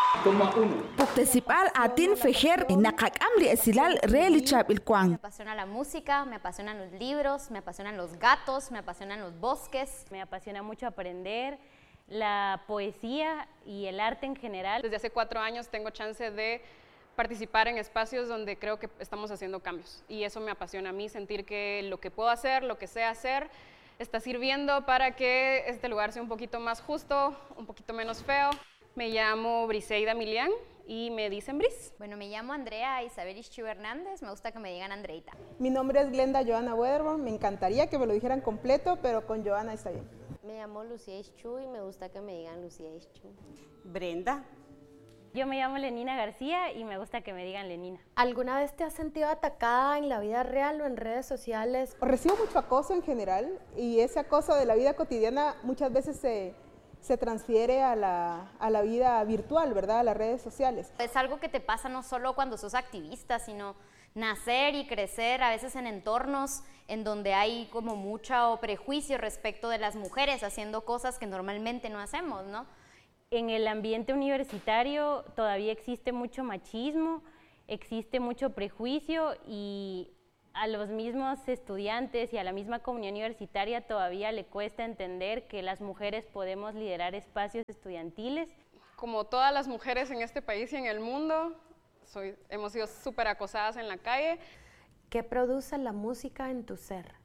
Toma uno. Participar a Tin Fejer en Nakakam li Esilal Relichab il Kwang. Me apasiona la música, me apasionan los libros, me apasionan los gatos, me apasionan los bosques. Me apasiona mucho aprender la poesía y el arte en general. Desde hace 4 años tengo chance de participar en espacios donde creo que estamos haciendo cambios y eso me apasiona a mí, sentir que lo que puedo hacer, lo que sé hacer, está sirviendo para que este lugar sea un poquito más justo, un poquito menos feo. Me llamo Briseida Milián y me dicen Bris. Bueno, me llamo Andrea Isabel Ischiu Hernández, me gusta que me digan Andreita. Mi nombre es Glenda Joana Wederborn, me encantaría que me lo dijeran completo, pero con Joana está bien. Me llamo Lucía Ischiu y me gusta que me digan Lucía Ischiu. Brenda. Yo me llamo Lenina García y me gusta que me digan Lenina. ¿Alguna vez te has sentido atacada en la vida real o en redes sociales? Recibo mucho acoso en general y ese acoso de la vida cotidiana muchas veces se transfiere a la vida virtual, ¿verdad? A las redes sociales. Es algo que te pasa no solo cuando sos activista, sino nacer y crecer a veces en entornos en donde hay como mucho prejuicio respecto de las mujeres haciendo cosas que normalmente no hacemos, ¿no? En el ambiente universitario todavía existe mucho machismo, existe mucho prejuicio y a los mismos estudiantes y a la misma comunidad universitaria todavía le cuesta entender que las mujeres podemos liderar espacios estudiantiles. Como todas las mujeres en este país y en el mundo, hemos sido súper acosadas en la calle. ¿Qué produce la música en tu ser?